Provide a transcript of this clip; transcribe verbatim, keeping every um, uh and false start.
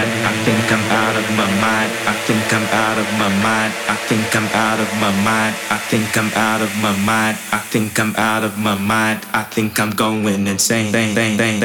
mind. I think I'm out of my mind. I think I'm out of my mind. I think I'm out of my mind. I think I'm out of my mind. I think I'm out of my mind. I think I'm going insane.